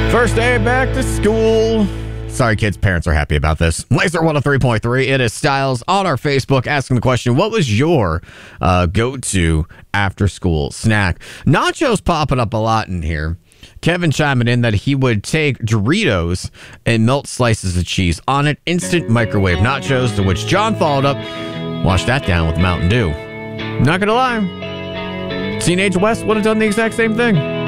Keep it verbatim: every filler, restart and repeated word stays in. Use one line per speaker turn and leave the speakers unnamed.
First day back to school. Sorry, kids. Parents are happy about this. Laser one oh three point three. It is Styles on our Facebook asking the question, what was your uh, go-to after-school snack? Nachos popping up a lot in here. Kevin chiming in that he would take Doritos and melt slices of cheese on an instant microwave nachos, to which John followed up, wash that down with Mountain Dew. Not gonna lie, Teenage West would have done the exact same thing.